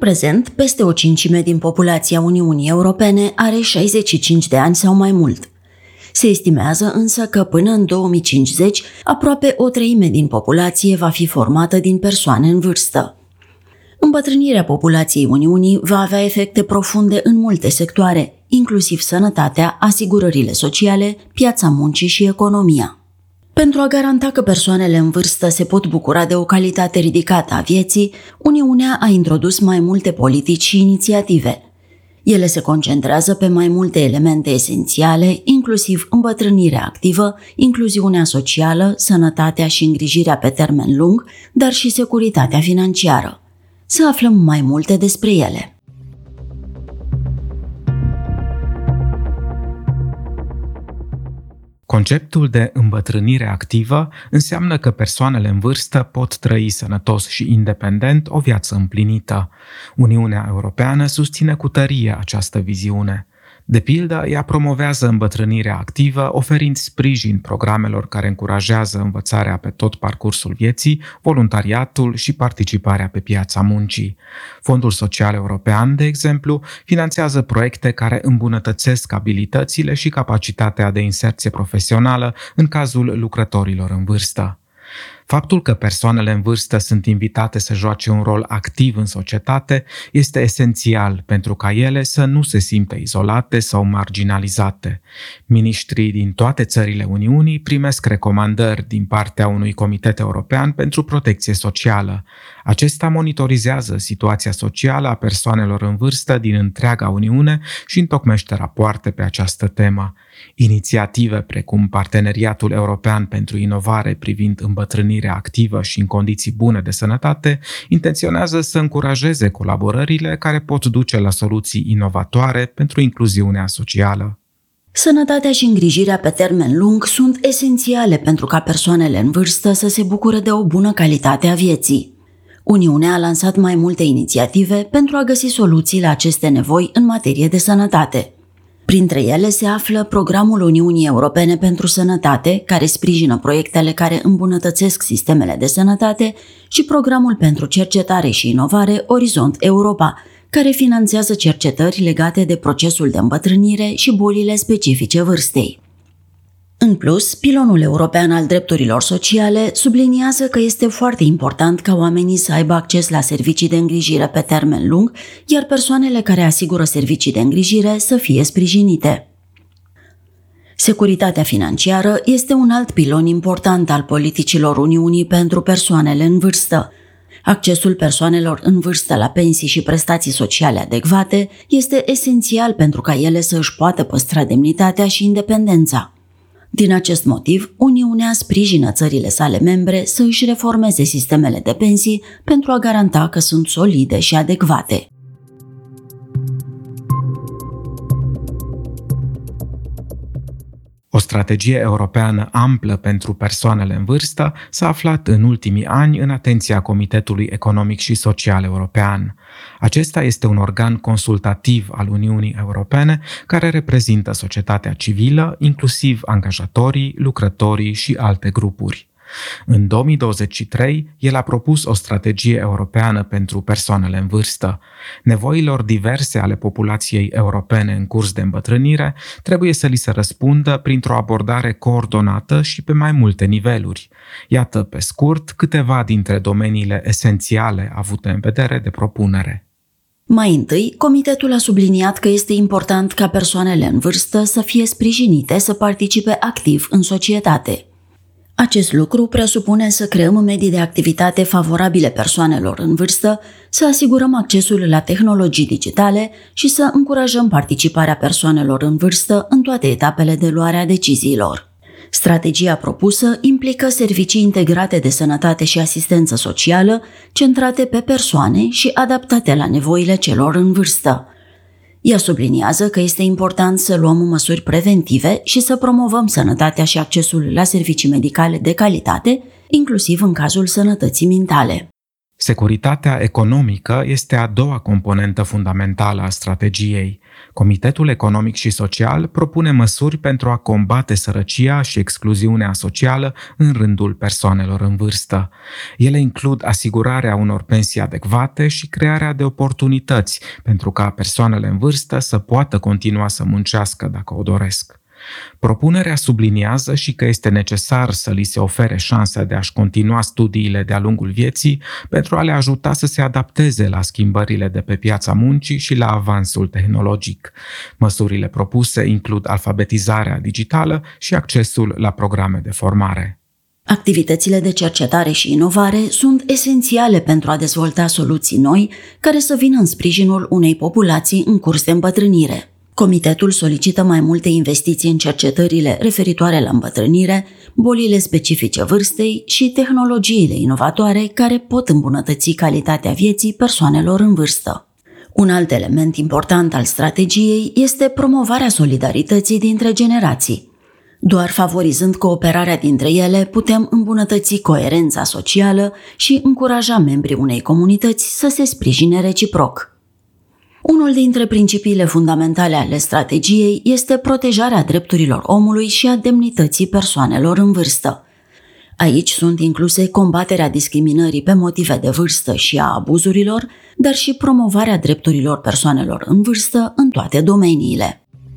prezent, peste o cincime din populația Uniunii Europene are 65 de ani sau mai mult. Se estimează însă că până în 2050, aproape o treime din populație va fi formată din persoane în vârstă. Îmbătrânirea populației Uniunii va avea efecte profunde în multe sectoare, inclusiv sănătatea, asigurările sociale, piața muncii și economia. Pentru a garanta că persoanele în vârstă se pot bucura de o calitate ridicată a vieții, Uniunea a introdus mai multe politici și inițiative. Ele se concentrează pe mai multe elemente esențiale, inclusiv îmbătrânirea activă, incluziunea socială, sănătatea și îngrijirea pe termen lung, dar și securitatea financiară. Să aflăm mai multe despre ele. Conceptul de îmbătrânire activă înseamnă că persoanele în vârstă pot trăi sănătos și independent o viață împlinită. Uniunea Europeană susține cu tărie această viziune. De pildă, ea promovează îmbătrânirea activă, oferind sprijin programelor care încurajează învățarea pe tot parcursul vieții, voluntariatul și participarea pe piața muncii. Fondul Social European, de exemplu, finanțează proiecte care îmbunătățesc abilitățile și capacitatea de inserție profesională în cazul lucrătorilor în vârstă. Faptul că persoanele în vârstă sunt invitate să joace un rol activ în societate este esențial pentru ca ele să nu se simtă izolate sau marginalizate. Miniștrii din toate țările Uniunii primesc recomandări din partea unui comitet european pentru protecție socială. Acesta monitorizează situația socială a persoanelor în vârstă din întreaga Uniune și întocmește rapoarte pe această temă. Inițiative precum Parteneriatul European pentru Inovare privind îmbătrânirea activă și în condiții bune de sănătate intenționează să încurajeze colaborările care pot duce la soluții inovatoare pentru incluziunea socială. Sănătatea și îngrijirea pe termen lung sunt esențiale pentru ca persoanele în vârstă să se bucure de o bună calitate a vieții. Uniunea a lansat mai multe inițiative pentru a găsi soluții la aceste nevoi în materie de sănătate. Printre ele se află Programul Uniunii Europene pentru Sănătate, care sprijină proiectele care îmbunătățesc sistemele de sănătate, și Programul pentru Cercetare și Inovare Orizont Europa, care finanțează cercetări legate de procesul de îmbătrânire și bolile specifice vârstei. În plus, pilonul european al drepturilor sociale subliniază că este foarte important ca oamenii să aibă acces la servicii de îngrijire pe termen lung, iar persoanele care asigură servicii de îngrijire să fie sprijinite. Securitatea financiară este un alt pilon important al politicilor Uniunii pentru persoanele în vârstă. Accesul persoanelor în vârstă la pensii și prestații sociale adecvate este esențial pentru ca ele să își poată păstra demnitatea și independența. Din acest motiv, Uniunea sprijină țările sale membre să își reformeze sistemele de pensii pentru a garanta că sunt solide și adecvate. O strategie europeană amplă pentru persoanele în vârstă s-a aflat în ultimii ani în atenția Comitetului Economic și Social European. Acesta este un organ consultativ al Uniunii Europene care reprezintă societatea civilă, inclusiv angajatorii, lucrătorii și alte grupuri. În 2023, el a propus o strategie europeană pentru persoanele în vârstă. Nevoilor diverse ale populației europene în curs de îmbătrânire trebuie să li se răspundă printr-o abordare coordonată și pe mai multe niveluri. Iată, pe scurt, câteva dintre domeniile esențiale avute în vedere de propunere. Mai întâi, comitetul a subliniat că este important ca persoanele în vârstă să fie sprijinite să participe activ în societate. Acest lucru presupune să creăm medii de activitate favorabile persoanelor în vârstă, să asigurăm accesul la tehnologii digitale și să încurajăm participarea persoanelor în vârstă în toate etapele de luare a deciziilor. Strategia propusă implică servicii integrate de sănătate și asistență socială, centrate pe persoane și adaptate la nevoile celor în vârstă. Ea subliniază că este important să luăm măsuri preventive și să promovăm sănătatea și accesul la servicii medicale de calitate, inclusiv în cazul sănătății mentale. Securitatea economică este a doua componentă fundamentală a strategiei. Comitetul Economic și Social propune măsuri pentru a combate sărăcia și excluziunea socială în rândul persoanelor în vârstă. Ele includ asigurarea unor pensii adecvate și crearea de oportunități pentru ca persoanele în vârstă să poată continua să muncească dacă o doresc. Propunerea subliniază și că este necesar să li se ofere șansa de a-și continua studiile de-a lungul vieții pentru a le ajuta să se adapteze la schimbările de pe piața muncii și la avansul tehnologic. Măsurile propuse includ alfabetizarea digitală și accesul la programe de formare. Activitățile de cercetare și inovare sunt esențiale pentru a dezvolta soluții noi care să vină în sprijinul unei populații în curs de îmbătrânire. Comitetul solicită mai multe investiții în cercetările referitoare la îmbătrânire, bolile specifice vârstei și tehnologiile inovatoare care pot îmbunătăți calitatea vieții persoanelor în vârstă. Un alt element important al strategiei este promovarea solidarității dintre generații. Doar favorizând cooperarea dintre ele putem îmbunătăți coerența socială și încuraja membrii unei comunități să se sprijine reciproc. Unul dintre principiile fundamentale ale strategiei este protejarea drepturilor omului și a demnității persoanelor în vârstă. Aici sunt incluse combaterea discriminării pe motive de vârstă și a abuzurilor, dar și promovarea drepturilor persoanelor în vârstă în toate domeniile.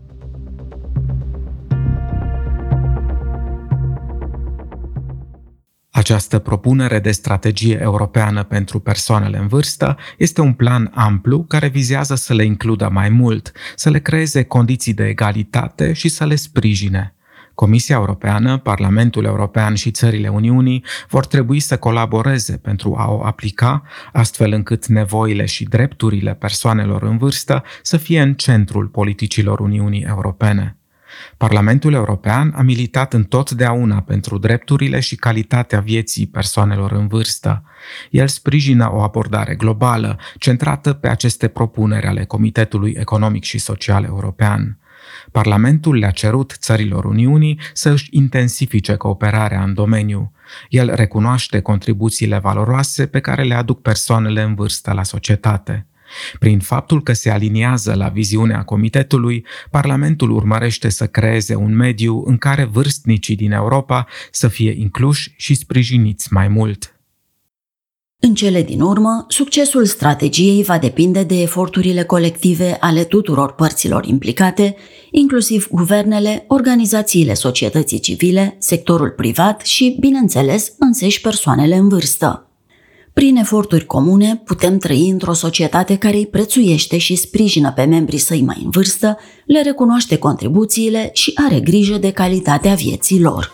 Această propunere de strategie europeană pentru persoanele în vârstă este un plan amplu care vizează să le includă mai mult, să le creeze condiții de egalitate și să le sprijine. Comisia Europeană, Parlamentul European și țările Uniunii vor trebui să colaboreze pentru a o aplica, astfel încât nevoile și drepturile persoanelor în vârstă să fie în centrul politicilor Uniunii Europene. Parlamentul European a militat întotdeauna pentru drepturile și calitatea vieții persoanelor în vârstă. El sprijină o abordare globală, centrată pe aceste propuneri ale Comitetului Economic și Social European. Parlamentul le-a cerut țărilor Uniunii să își intensifice cooperarea în domeniu. El recunoaște contribuțiile valoroase pe care le aduc persoanele în vârstă la societate. Prin faptul că se aliniază la viziunea Comitetului, Parlamentul urmărește să creeze un mediu în care vârstnicii din Europa să fie incluși și sprijiniți mai mult. În cele din urmă, succesul strategiei va depinde de eforturile colective ale tuturor părților implicate, inclusiv guvernele, organizațiile societății civile, sectorul privat și, bineînțeles, înseși persoanele în vârstă. Prin eforturi comune putem trăi într-o societate care îi prețuiește și sprijină pe membrii săi mai în vârstă, le recunoaște contribuțiile și are grijă de calitatea vieții lor.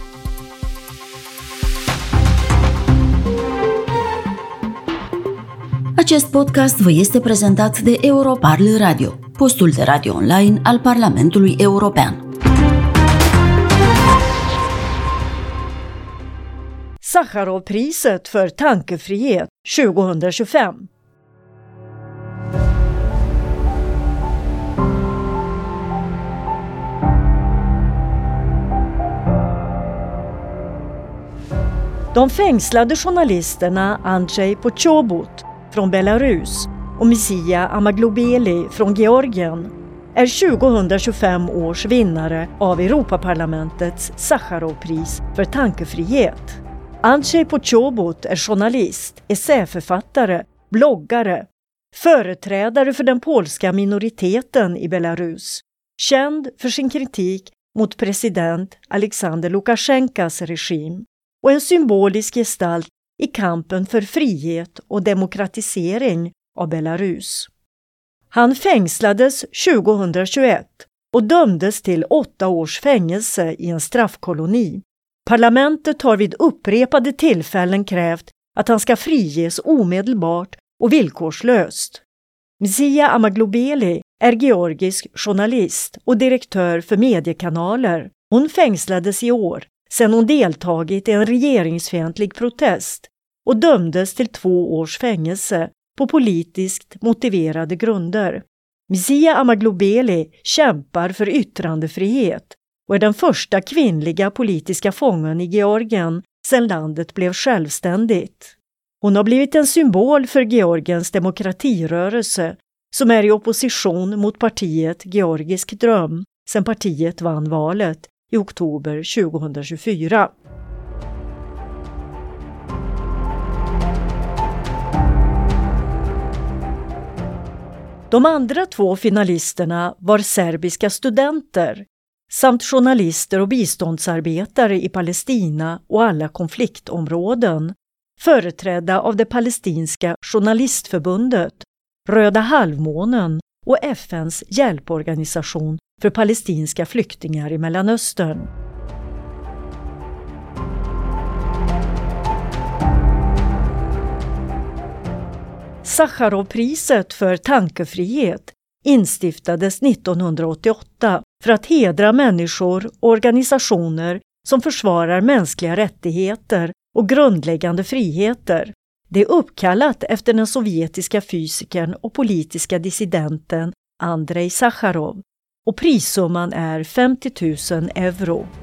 Acest podcast vă este prezentat de Europarl Radio, postul de radio online al Parlamentului European. Sakharovpriset för tankefrihet 2025. De fängslade journalisterna Andrzej Poczobut från Belarus och Misia Amaglobeli från Georgien är 2025 års vinnare av Europaparlamentets Sakharovpris för tankefrihet. Andrzej Poczobut är journalist, essäförfattare, bloggare, företrädare för den polska minoriteten i Belarus, känd för sin kritik mot president Alexander Lukasjenkas regim och en symbolisk gestalt i kampen för frihet och demokratisering av Belarus. Han fängslades 2021 och dömdes till 8 års fängelse i en straffkoloni. Parlamentet har vid upprepade tillfällen krävt att han ska friges omedelbart och villkorslöst. Misia Amaglobeli är georgisk journalist och direktör för mediekanaler. Hon fängslades i år sedan hon deltagit i en regeringsfientlig protest och dömdes till 2 års fängelse på politiskt motiverade grunder. Misia Amaglobeli kämpar för yttrandefrihet och är den första kvinnliga politiska fången i Georgien sedan landet blev självständigt. Hon har blivit en symbol för Georgiens demokratirörelse som är i opposition mot partiet Georgisk dröm sedan partiet vann valet i oktober 2024. De andra 2 finalisterna var serbiska studenter samt journalister och biståndsarbetare i Palestina och alla konfliktområden, företrädda av det palestinska journalistförbundet, Röda halvmånen och FNs hjälporganisation för palestinska flyktingar i Mellanöstern. Sacharovpriset för tankefrihet instiftades 1988 för att hedra människor och organisationer som försvarar mänskliga rättigheter och grundläggande friheter. Det är uppkallat efter den sovjetiska fysikern och politiska dissidenten Andrei Sacharov och prissumman är 50 000 euro.